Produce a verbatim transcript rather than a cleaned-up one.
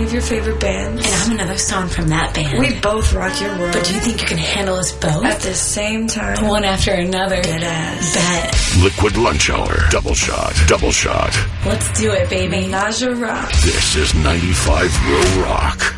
of your favorite bands. And I'm another song from that band. We both rock your world. But do you think you can handle us both? At the same time. One after another. Dead ass. Bet. Liquid Lunch Hour. Double shot. Double shot. Let's do it, baby. Menage a rock. This is ninety-five Real Rock.